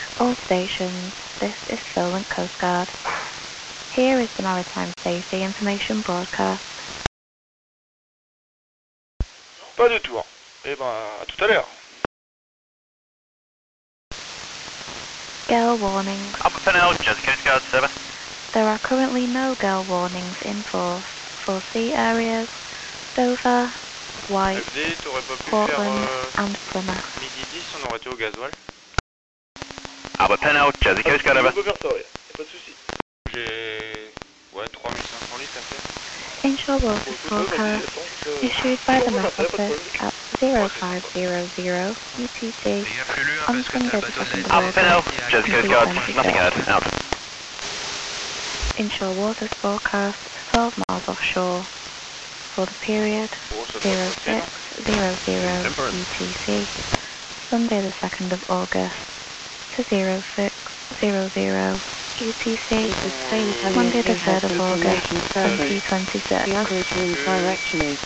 All stations, this is Solent Coast Guard. Here is the Maritime Safety Information Broadcast. Pas de tour. Eh ben, à tout à l'heure. Gale warnings. Upper Pennell, Jersey Coast Guard service. There are currently no gale warnings in force for sea areas, Dover, White, FD, t'aurais pas pu Portland faire and Plymouth. midi 10, on aurait été au gasoil. Upper Pennell, Jersey Coast Guard On over. peut faire ça, ouais. Y'a pas de soucis. J'ai... ouais, 3500 litres à faire. Inshore water forecast issued by the Met Office at 0500 UTC on Sunday the 2nd of Upper Pennell, August Jersey Coast Guard, 2026. nothing heard, out. Inshore waters forecast 12 miles offshore for the period 0600 UTC, Sunday the 2nd of August to 0600 UTC, Monday the 3rd of August 2026. The average wind direction is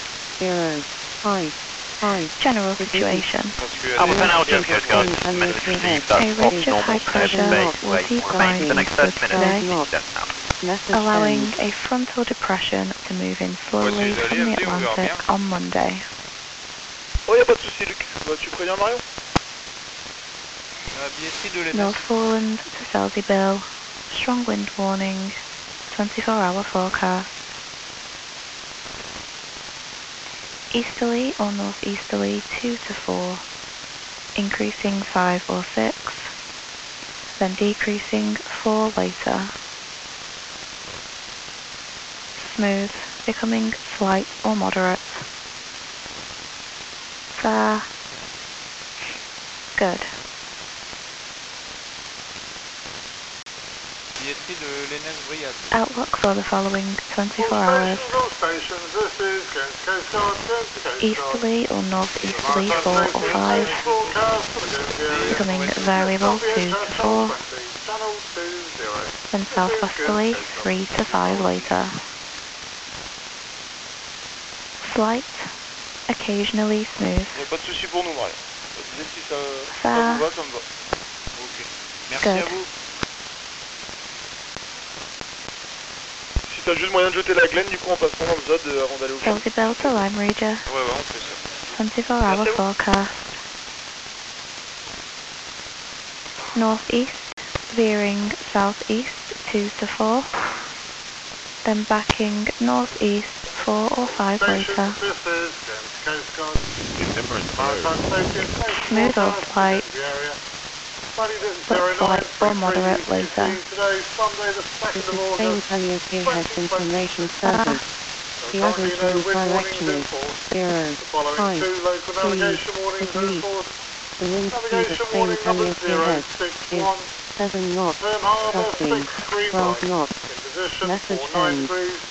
0.55. General situation. Upper Pennell, Jersey Coast Guard, minutes received, that's A off ridge of normal, high pressure will remain decline the next 30 today, minutes, that's out. Message allowing send. a frontal depression to move in slowly from the Atlantic on Monday. Oh, y'a pas de soucis, Luc. Bah, tu préviens Marion. Billetterie de l'EMS. North Foreland to Selseybill, strong wind warning, 24-hour forecast. Easterly or northeasterly 2 to 4, increasing 5 or 6, then decreasing 4 later. Smooth, becoming slight or moderate. Fair. Good. Billetterie de l'ENS Brigade. Outlook for the following 24 hours. Easterly or northeasterly 4 or 5, becoming variable 2 to 4, then southwesterly 3 to 5 later. Slight, occasionally smooth. Y'a pas de soucis pour nous, Marion. Disais si ça Ça vous va, ça me va. Ok. Merci Good. à vous. Si t'as juste moyen de jeter la glaine, du coup on passe pendant le ZOD avant d'aller au camp. Selseybill to Lime Reader, Ouais, on fait ça. 24-hour Merci. forecast. Northeast, veering southeast 2 to 4, then backing northeast 4 or 5 later. Smooth or slight, but slight or moderate later. This is Spain Italia Geohead Information Service. The average wind direction is 0.53 degrees. The wind speed of Spain Italia Geohead is 7 knots, gusting 12 knots. Message send.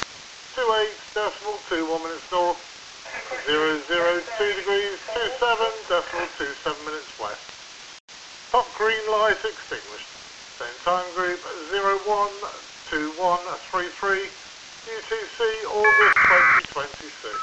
28.21 minutes north, 002 degrees, 27.27 minutes west. Top green light extinguished. Same time group 012133, UTC August 2026.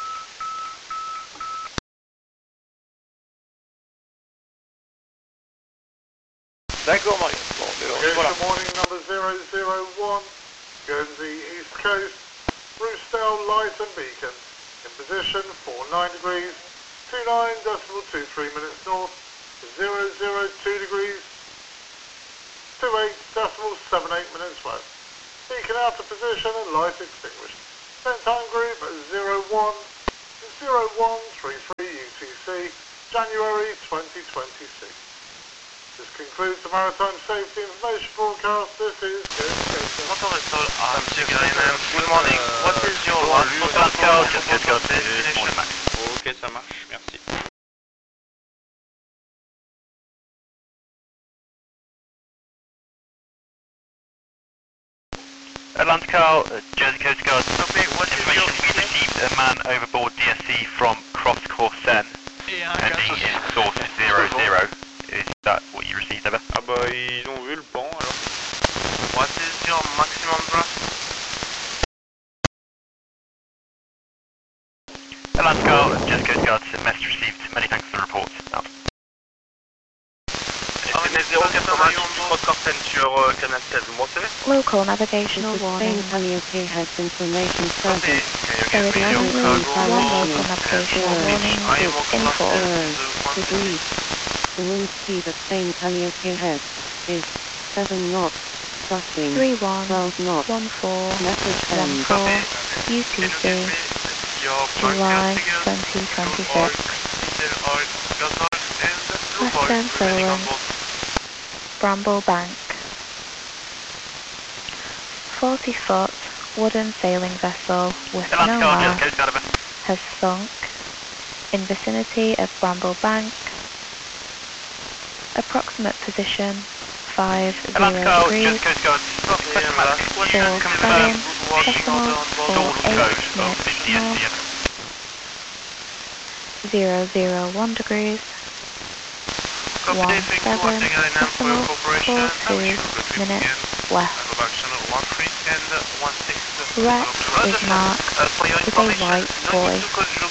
D'accord, Marion. Bon, Okay, voilà. good morning, number 001, Guernsey East Coast, Roostell, Light and Beacon, in position 49 degrees, 29.23 minutes north, 002 degrees, 28.78 minutes west. Beacon out of position and light extinguished. Same time group 0133 UTC, January 2026. This concludes the Maritime Safety Information Broadcast. This is Good morning, what is your last forecast? Jersey Coast Guard, destination max. Ok, ça marche, merci. Atlantical, Jersey Coast Guard. Information we received a man overboard DSC from Cross Corsen, ending in source 00. Is that what you received, ever? Ah bah, ils ont vu le pan, alors. What is your maximum thrust? Atlantical, Jersey Coast Guard, message received. Many thanks for the report. Out. tenez 088 Cross Corsen sur canal 16, vous montez? Local navigational warning. Calliope has information service. There is currently one local navigational warning in force. Degrees. The wind speed of Spain Calliope head is 7 knots. Crossing 12 knots. 3114 Message send. 14 UTC July 2026. Western Solent, Bramble Bank. 40-foot wooden sailing vessel with no mast has sunk in vicinity of Bramble Bank. Approximate position 50 degrees. Shore 7, decimal 48 minutes north. 001 degrees. 17, decimal 42 minutes west. Wreck is marked with a white buoy.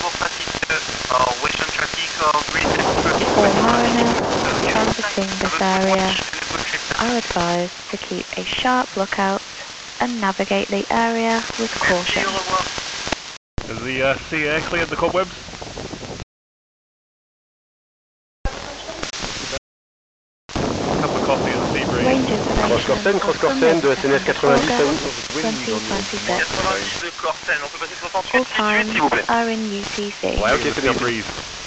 All mariners transiting this area are advised to keep a sharp lookout and navigate the area with caution. Has the sea air cleared the cobwebs? Cup of coffee and sea breeze. Range information Cross Corsen de SNS 90 à vous. 2026. 90 de Corsen, on peut passer 68 All 18 times s'il vous plaît. are in UTC. Ouais, ok, c'est bien. Breeze.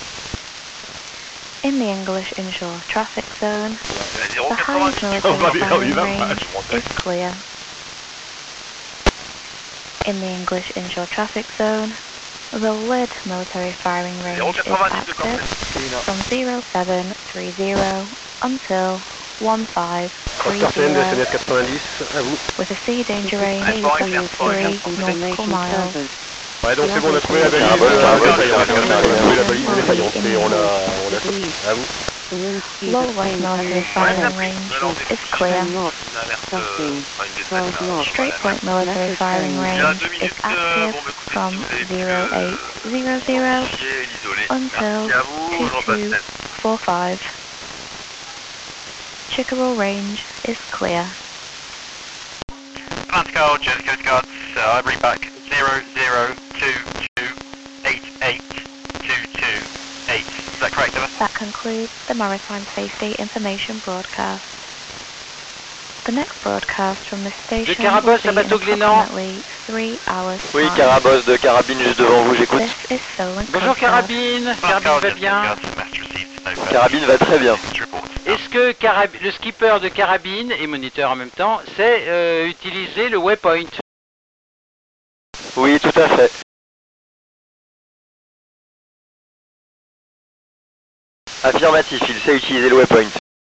In the English inshore traffic zone, the 090. highest Oh, bloody hell, military you that firing range much? is clear. In the English inshore traffic zone, the LID military firing range is 090 de active Corsen. from 0730 until Cross Corsen de 1530 SNS 90 à vous. with a sea danger range of 3 nautical miles. Ouais, donc c'est bon, on a trouvé la balise. On a trouvé la balise défaillante et on a à vous. The wind speed Low of west Spain military Calliope firing head range is is clear. 10 knots. Crossing 12 knots. Straight point military firing range is active from 0800 until 2245. Chickerell range is clear. Atlantico, Jet Coast Guards, I read back 0022882228. Is that correct, Evan? That concludes the Maritime Safety Information broadcast. The next broadcast from this station Carabosse will à be in Bateau Glénan. approximately 3 hours Oui, time. Carabosse de Carabine juste devant vous, j'écoute. This is Solent Bonjour Coast Guard. Carabine, Carabine va bien. Carabine va très bien. Est-ce que le skipper de Carabine et moniteur en même temps sait utiliser le waypoint? Oui, tout à fait. Affirmatif, il sait utiliser le waypoint.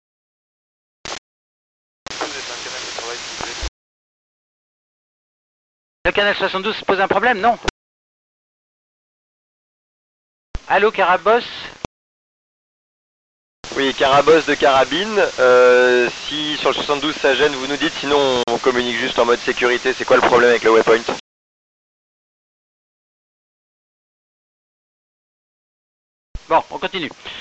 Le canal 72 pose un problème, non? Allô Carabosse? Oui, Carabosse de Carabine. Si sur le 72 ça gêne, vous nous dites, sinon on communique juste en mode sécurité. C'est quoi le problème avec le waypoint? Bon, on continue.